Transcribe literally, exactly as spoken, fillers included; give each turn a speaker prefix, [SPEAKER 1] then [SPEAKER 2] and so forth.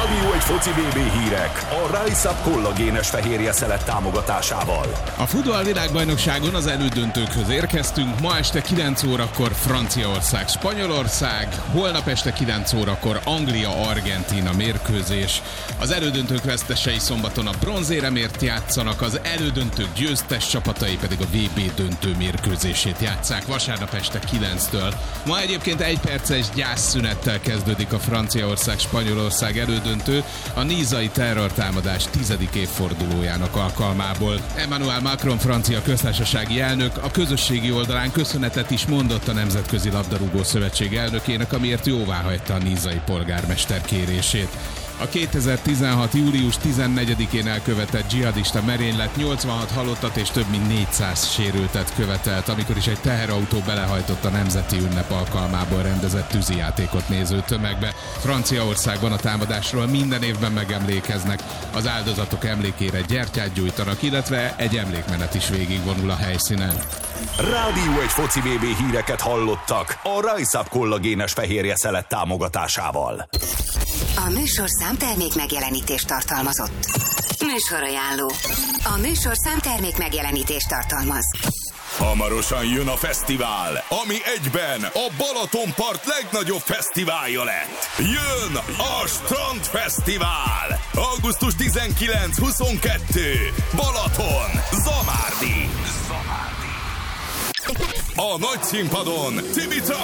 [SPEAKER 1] Rádió egy foci bé bé hírek a Rise Up kollagénes fehérje szelet támogatásával.
[SPEAKER 2] A futball világbajnokságon az elődöntőkhöz érkeztünk. Ma este kilenc órakor Franciaország, Spanyolország, holnap este kilenc órakor Anglia-Argentína mérkőzés. Az elődöntők vesztesei szombaton a bronzéremért játszanak, az elődöntők győztes csapatai pedig a vé bé döntő mérkőzését játsszák vasárnap este kilenctől. Ma egyébként egy perces gyászszünettel kezdődik a Franciaország-Spanyolország elődöntő a nízai terrortámadás tizedik évfordulójának alkalmából. Emmanuel Macron francia köztársasági elnök a közösségi oldalán köszönetet is mondott a Nemzetközi Labdarúgó Szövetség elnökének, amiért jóváhagyta a nízai polgármester kérését. A kétezer-tizenhat. július tizennegyedikén elkövetett dzsihadista merénylet nyolcvanhat halottat és több mint négyszáz sérültet követelt, amikor is egy teherautó belehajtott a nemzeti ünnep alkalmából rendezett tűzijátékot néző tömegbe. Franciaországban a támadásról minden évben megemlékeznek, az áldozatok emlékére gyertyát gyújtanak, illetve egy emlékmenet is végigvonul a helyszínen.
[SPEAKER 1] Rádió egy foci bé bé híreket hallottak a Rise Up kollagénes fehérje szelet támogatásával.
[SPEAKER 3] A műsorszám termék megjelenítést tartalmazott. Műsorajánló. A műsorszám termék megjelenítést tartalmaz.
[SPEAKER 1] Hamarosan jön a fesztivál, ami egyben a Balatonpart legnagyobb fesztiválja lett. Jön a Strandfesztivál! augusztus tizenkilenc huszonkettő Balaton, Zamárdi. A nagy színpadon Cimica